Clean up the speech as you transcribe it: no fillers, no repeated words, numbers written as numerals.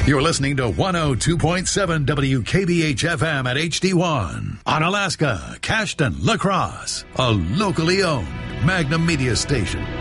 You're listening to 102.7 WKBH-FM at HD1. Onalaska, Cashton, La Crosse, a locally owned Magnum Media station.